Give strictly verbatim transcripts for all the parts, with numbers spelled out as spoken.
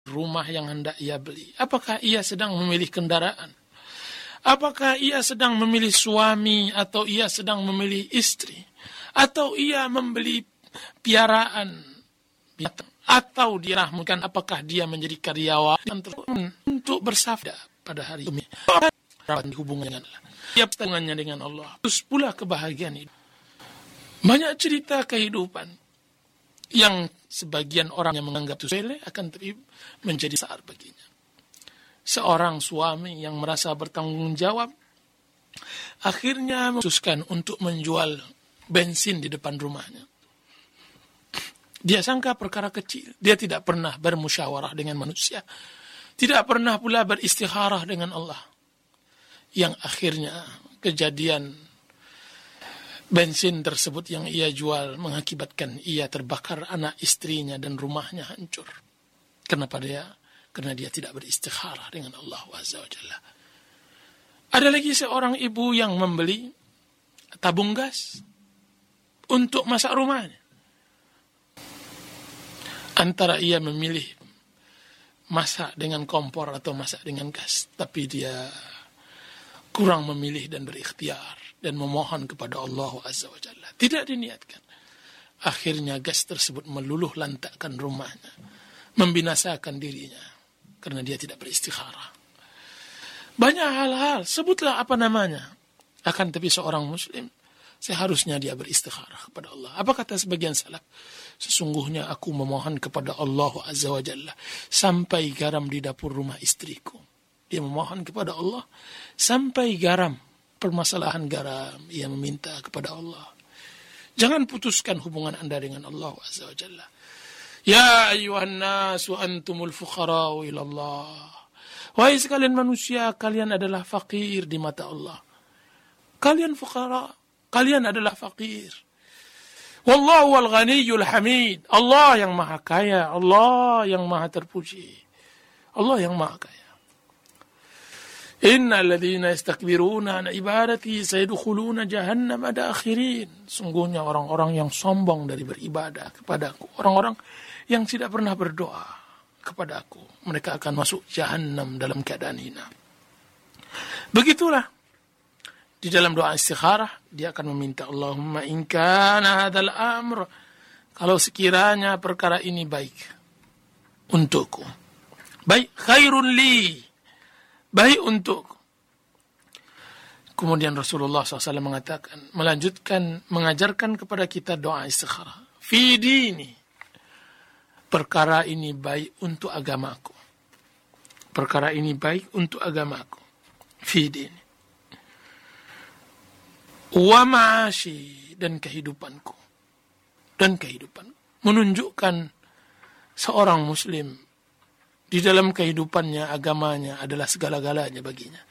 rumah yang hendak ia beli? Apakah ia sedang memilih kendaraan? Apakah ia sedang memilih suami atau ia sedang memilih istri? Atau ia membeli piaraan binatang? Atau dia mungkin apakah dia menjadi karyawan untuk bersafda pada hari ini? Hubungannya dengan Allah. Dia hubungannya dengan Allah. Terus pula kebahagiaan itu. Banyak cerita kehidupan yang sebagian orang yang menganggap itu sepele akan menjadi besar baginya. Seorang suami yang merasa bertanggung jawab akhirnya memutuskan untuk menjual bensin di depan rumahnya. Dia sangka perkara kecil. Dia tidak pernah bermusyawarah dengan manusia. Tidak pernah pula beristikharah dengan Allah. Yang akhirnya kejadian bensin tersebut yang ia jual mengakibatkan ia terbakar, anak istrinya dan rumahnya hancur. Kenapa dia? Karena dia tidak beristikharah dengan Allah Azza wa Jalla. Ada lagi seorang ibu yang membeli tabung gas untuk masak rumahnya. Antara ia memilih masak dengan kompor atau masak dengan gas, tapi dia kurang memilih dan berikhtiar dan memohon kepada Allah Azza wa Jalla. Tidak diniatkan. Akhirnya gas tersebut meluluh lantakkan rumahnya, membinasakan dirinya karena dia tidak beristikharah. Banyak hal-hal, sebutlah apa namanya. Akan tapi seorang muslim seharusnya dia beristikharah kepada Allah. Apa kata sebagian salaf? Sesungguhnya aku memohon kepada Allah Azza wa Jalla sampai garam di dapur rumah istriku. Dia memohon kepada Allah sampai garam, permasalahan garam, ia meminta kepada Allah. Jangan putuskan hubungan Anda dengan Allah Azza wa Jalla. Ya ayyuhan nasu antumul fuqara'u ila Allah. Wahai sekalian manusia, kalian adalah fakir di mata Allah. Kalian fuqara, kalian adalah fakir. Wallahu wal ghaniyyul hamid. Allah yang maha kaya, Allah yang maha terpuji. Allah yang maha kaya. Innal ladzina yastakbiruna an ibadati sayadkhuluna jahannama dakhirin. Sungguhnya orang-orang yang sombong dari beribadah kepadaku, orang-orang yang tidak pernah berdoa kepadaku, mereka akan masuk jahannam dalam keadaan hina. Begitulah di dalam doa istikharah dia akan meminta Allahumma in kana hadzal amr, kalau sekiranya perkara ini baik untukku, baik khairun li, baik untukku. Kemudian Rasulullah shallallahu alaihi wasallam mengatakan, melanjutkan mengajarkan kepada kita doa istikharah. Fi dini, perkara ini baik untuk agamaku. Perkara ini baik untuk agamaku. Fi dini. Wa ma'ashi, dan kehidupanku. Dan kehidupan. Menunjukkan seorang muslim di dalam kehidupannya, agamanya adalah segala-galanya baginya.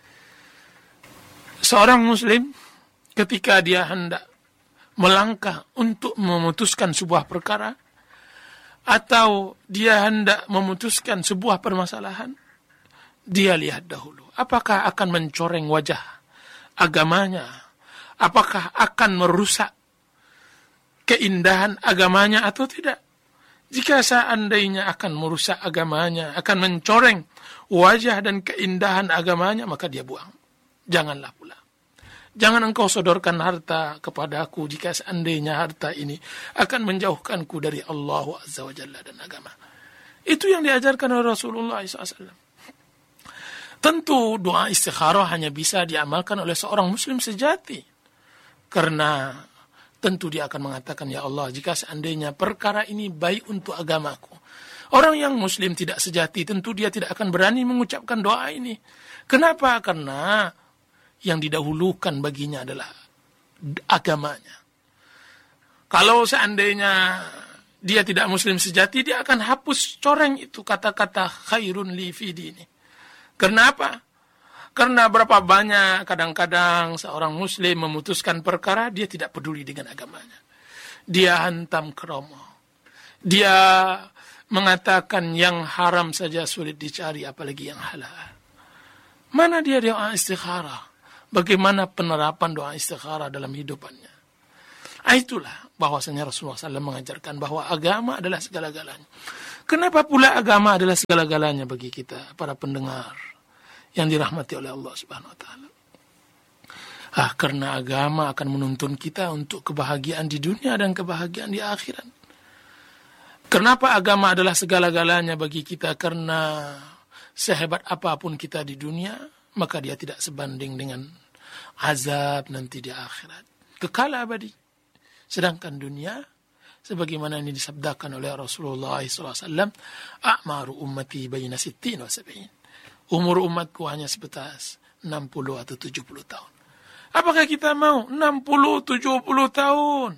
Seorang muslim ketika dia hendak melangkah untuk memutuskan sebuah perkara, atau dia hendak memutuskan sebuah permasalahan, dia lihat dahulu apakah akan mencoreng wajah agamanya, apakah akan merusak keindahan agamanya atau tidak. Jika seandainya akan merusak agamanya, akan mencoreng wajah dan keindahan agamanya, maka dia buang. Janganlah pula. Jangan engkau sodorkan harta kepadaku jika seandainya harta ini akan menjauhkanku dari Allah Azza wa Jalla dan agama. Itu yang diajarkan oleh Rasulullah shallallahu alaihi wasallam. Tentu doa istikharah hanya bisa diamalkan oleh seorang muslim sejati. Karena tentu dia akan mengatakan, ya Allah, jika seandainya perkara ini baik untuk agamaku. Orang yang muslim tidak sejati, tentu dia tidak akan berani mengucapkan doa ini. Kenapa? Karena yang didahulukan baginya adalah agamanya. Kalau seandainya dia tidak muslim sejati, dia akan hapus coreng itu kata-kata khairun li fi dini. Kenapa? Karena berapa banyak kadang-kadang seorang muslim memutuskan perkara, dia tidak peduli dengan agamanya. Dia hantam kromo. Dia mengatakan yang haram saja sulit dicari, apalagi yang halal. Mana dia doa istikharah? Bagaimana penerapan doa istikharah dalam hidupannya? Ah, itulah bahwasanya Rasulullah shallallahu alaihi wasallam mengajarkan bahwa agama adalah segala-galanya. Kenapa pula agama adalah segala-galanya bagi kita, para pendengar yang dirahmati oleh Allah Subhanahu wa taala? Ah, karena agama akan menuntun kita untuk kebahagiaan di dunia dan kebahagiaan di akhirat. Kenapa agama adalah segala-galanya bagi kita? Karena sehebat apapun kita di dunia, maka dia tidak sebanding dengan azab nanti di akhirat. Kekal abadi. Sedangkan dunia, sebagaimana ini disabdakan oleh Rasulullah shallallahu alaihi wasallam, a'maru ummati baina sittin wa sab'in. Umur umatku hanya sebatas enam puluh atau tujuh puluh tahun. Apakah kita mau enam puluh, tujuh puluh tahun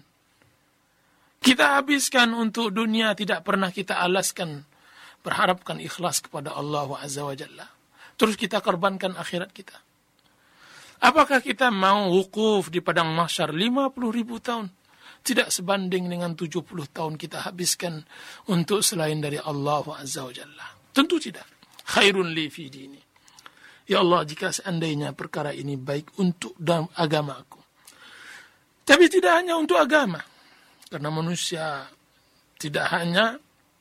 kita habiskan untuk dunia, tidak pernah kita alaskan, berharapkan ikhlas kepada Allah Azza wa Jalla. Terus kita korbankan akhirat kita. Apakah kita mau wukuf di padang mahsyar lima puluh ribu tahun? Tidak sebanding dengan tujuh puluh tahun kita habiskan untuk selain dari Allah Azza wa Jalla. Tentu tidak. Khairun li fi dini. Ya Allah, jika seandainya perkara ini baik untuk agamaku. Tapi tidak hanya untuk agama. Karena manusia tidak hanya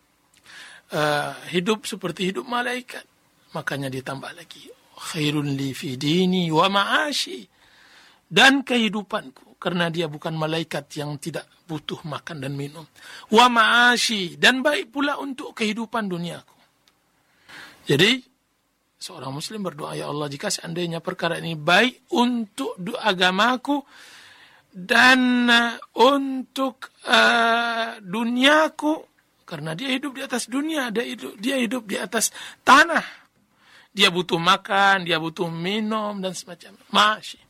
uh, hidup seperti hidup malaikat. Makanya ditambah lagi. Khairun li fi dini wa ma'ashi. Dan kehidupanku. Karena dia bukan malaikat yang tidak butuh makan dan minum. Wa ma'ashi. Dan baik pula untuk kehidupan duniaku. Jadi, seorang muslim berdoa, ya Allah, jika seandainya perkara ini baik untuk agamaku dan uh, untuk uh, duniaku, karena dia hidup di atas dunia, dia hidup, dia hidup di atas tanah. Dia butuh makan, dia butuh minum, dan semacamnya. Masya.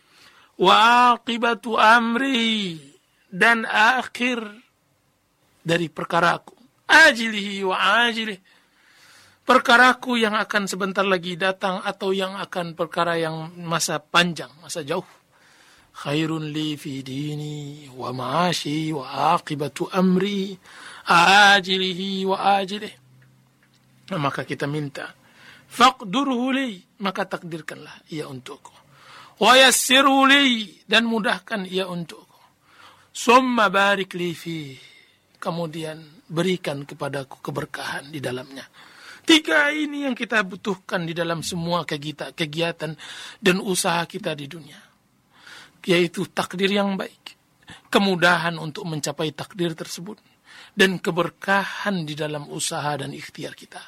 Wa aqibatu amri, dan akhir dari perkaraku. Ajilihi wa ajilih. Perkaraku yang akan sebentar lagi datang atau yang akan perkara yang masa panjang, masa jauh. Khairun li fi dini wa ma'ashi wa aqibatu amri ajilihi wa ajilih. Maka kita minta, faqdurhu li, maka takdirkanlah ia untukku. Wa yassirhu li, dan mudahkan ia untukku. Summa barik li fi, kemudian berikan kepadaku keberkahan di dalamnya. Tiga ini yang kita butuhkan di dalam semua kegiatan dan usaha kita di dunia. Yaitu takdir yang baik, kemudahan untuk mencapai takdir tersebut, dan keberkahan di dalam usaha dan ikhtiar kita.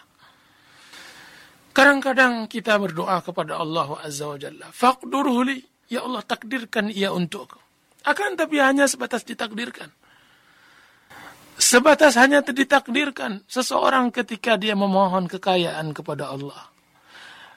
Kadang-kadang kita berdoa kepada Allah Azza wa Jalla, faqdurhu li, ya Allah, takdirkan ia untukku. Akan tapi hanya sebatas ditakdirkan. Sebatas hanya ditakdirkan seseorang ketika dia memohon kekayaan kepada Allah.